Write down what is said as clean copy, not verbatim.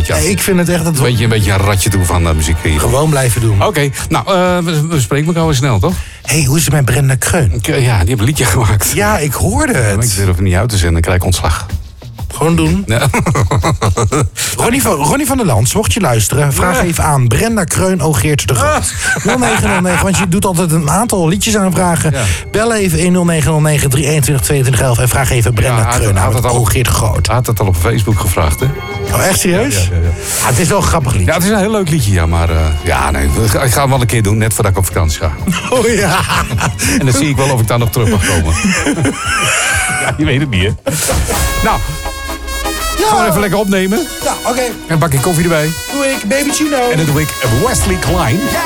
beetje aan. Ik vind het echt... Een beetje een ratje toe van muziek hier. Gewoon blijven doen. Oké, nou, we spreken elkaar wel snel, toch? Hé, hoe is het met Brenda Kreun? Ja, die heeft een liedje gemaakt. Ja, ik hoorde het. Maar ik durf het niet uit te zenden, dan krijg ik ontslag. Gewoon doen. Ja. Ronnie van der Lans, mocht je luisteren, vraag even aan. Brenda Kreun ogeert de Groot. 0909, want je doet altijd een aantal liedjes aanvragen. Ja. Bel even in 0909 321 2211 en vraag even Brenda Kreun aan. Ogeert de Groot. Hij had het al op Facebook gevraagd, hè? Oh, echt serieus? Ja. Ja, het is wel een grappig liedje. Ja, het is een heel leuk liedje, ja, maar nee, ik ga hem wel een keer doen, net voordat ik op vakantie ga. Oh ja. En dan zie ik wel of ik daar nog terug mag komen. Ja, je weet het niet, hè? Nou, gaan we even lekker opnemen. Ja, oké. En een bakje koffie erbij. Doe ik, Baby Chino. En dan doe ik Wesley Klein.